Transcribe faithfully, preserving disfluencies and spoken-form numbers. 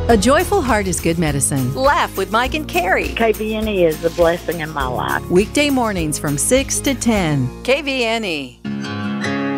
A joyful heart is good medicine. Laugh with Mike and Carrie. K V N E is a blessing in my life. Weekday mornings from six to ten. K V N E.